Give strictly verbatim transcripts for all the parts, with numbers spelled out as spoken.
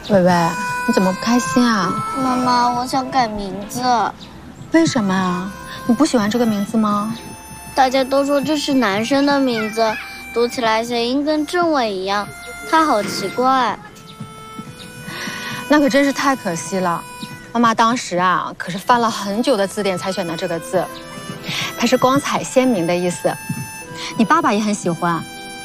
伟伟，你怎么不开心啊？ 妈妈，我想改名字。 为什么啊？你不喜欢这个名字吗？ 大家都说这是男生的名字，读起来谐音跟政委一样，他好奇怪。 那可真是太可惜了。妈妈当时啊，可是翻了很久的字典才选的这个字，它是光彩鲜明的意思。你爸爸也很喜欢。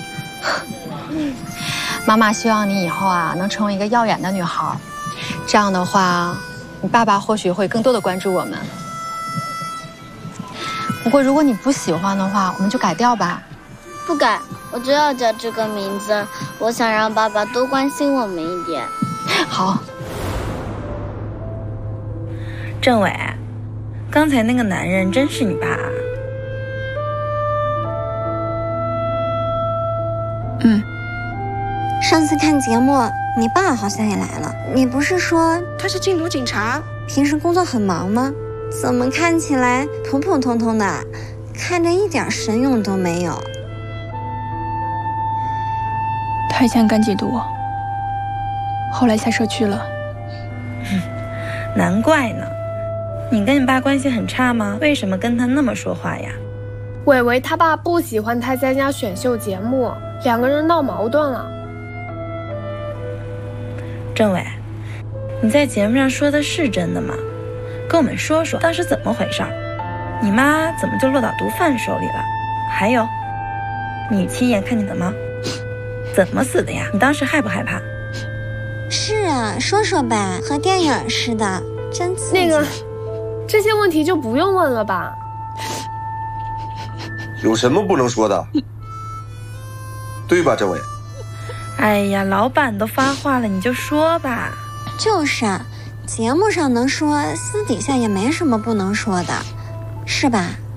妈妈希望你以后啊能成为一个耀眼的女孩，这样的话，你爸爸或许会更多的关注我们。不过如果你不喜欢的话，我们就改掉吧。 不改，我就要叫这个名字。我想让爸爸多关心我们一点。 好。 政委，刚才那个男人真是你爸啊？ 嗯。 上次看节目，你爸好像也来了。你不是说他是禁毒警察？ 平时工作很忙吗？怎么看起来普普通通的，看着一点神勇都没有？ 他以前干缉毒，后来下社区了。 嗯，难怪呢。你跟你爸关系很差吗？为什么跟他那么说话呀？ 伟伟他爸不喜欢他参加选秀节目，两个人闹矛盾了。 政委，你在节目上说的是真的吗？跟我们说说当时怎么回事？你妈怎么就落到毒贩手里了？还有，你亲眼看见的吗？怎么死的呀？你当时害不害怕？ 是啊，说说呗，和电影似的，真刺激。 那个，这些问题就不用问了吧？ 有什么不能说的？对吧，政委？ 哎呀，老板都发话了，你就说吧。 就是啊，节目上能说，私底下也没什么不能说的，是吧？